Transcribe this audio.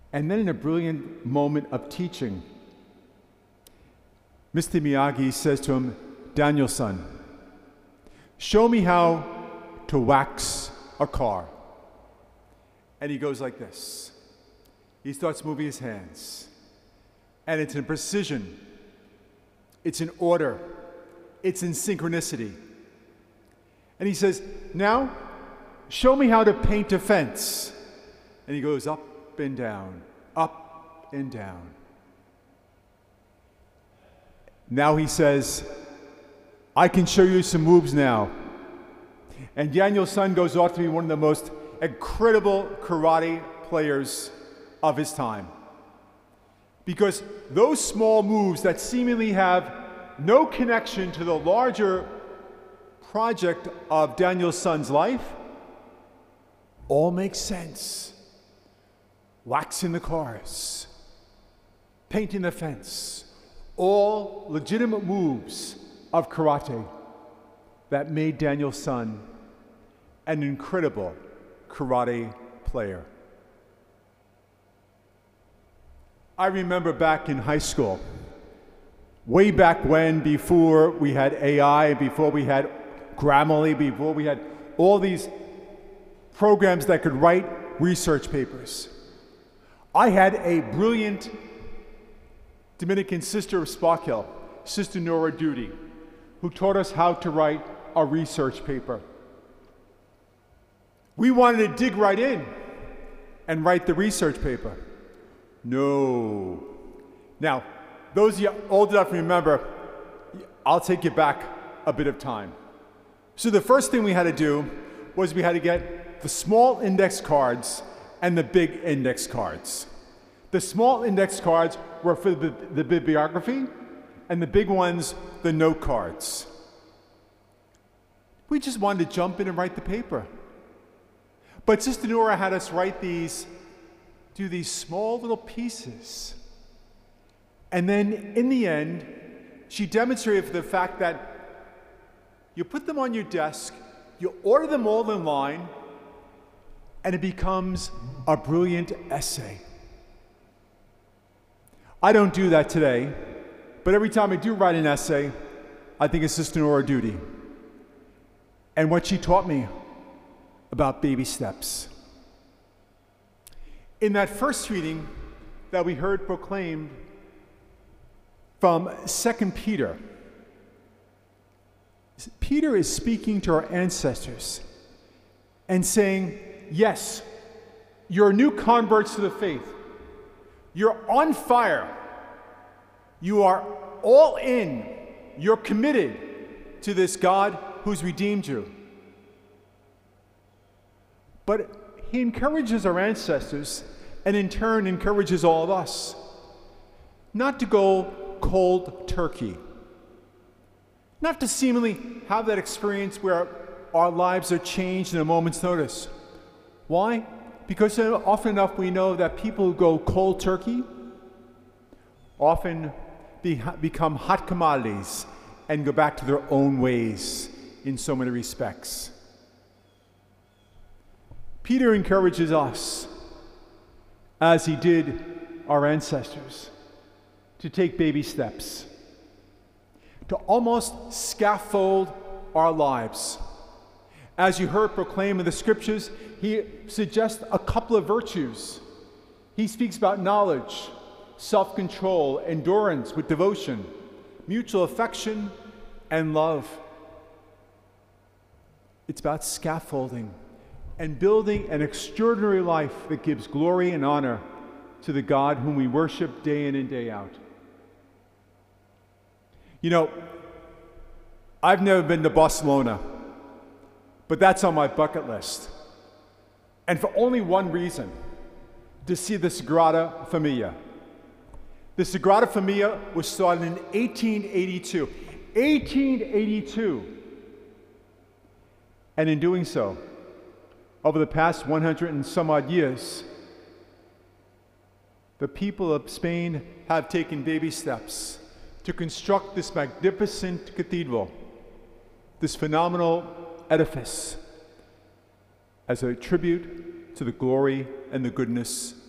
And then in a brilliant moment of teaching, Mr. Miyagi says to him, "Daniel-san, show me how to wax a car." And he goes like this. He starts moving his hands. And it's in precision. It's in order. It's in synchronicity. And he says, "Now, show me how to paint a fence." And he goes up and down, up and down. Now he says, "I can show you some moves now." And Daniel-san goes off to be one of the most incredible karate players of his time. Because those small moves that seemingly have no connection to the larger project of Daniel-san's life all make sense. Waxing the cars, painting the fence, all legitimate moves of karate that made Daniel-san an incredible karate player. I remember back in high school, way back when, before we had AI, before we had Grammarly, before we had all these programs that could write research papers. I had a brilliant Dominican sister of Spark Hill, Sister Nora Duty, who taught us how to write a research paper. We wanted to dig right in and write the research paper. No. Now, those of you old enough to remember, I'll take you back a bit of time. So the first thing we had to do was we had to get the small index cards and the big index cards. The small index cards were for the bibliography, and the big ones, the note cards. We just wanted to jump in and write the paper. But Sister Nora had us do these small little pieces. And then in the end, she demonstrated for the fact that you put them on your desk, you order them all in line, and it becomes a brilliant essay. I don't do that today, but every time I do write an essay, I think of Sister Nora Duty and what she taught me about baby steps. In that first reading that we heard proclaimed from 2 Peter, Peter is speaking to our ancestors and saying, yes, you're new converts to the faith. You're on fire. You are all in. You're committed to this God who's redeemed you. But he encourages our ancestors, and in turn encourages all of us, not to go cold turkey. Not to seemingly have that experience where our lives are changed in a moment's notice. Why? Because often enough we know that people who go cold turkey often become hot commodities and go back to their own ways in so many respects. Peter encourages us, as he did our ancestors, to take baby steps, to almost scaffold our lives. As you heard proclaimed in the scriptures, he suggests a couple of virtues. He speaks about knowledge, self-control, endurance with devotion, mutual affection, and love. It's about scaffolding and building an extraordinary life that gives glory and honor to the God whom we worship day in and day out. You know, I've never been to Barcelona, but that's on my bucket list. And for only one reason, to see the Sagrada Familia. The Sagrada Familia was started in 1882. 1882! And in doing so, over the past 100 and some odd years, the people of Spain have taken baby steps to construct this magnificent cathedral, this phenomenal edifice, as a tribute to the glory and the goodness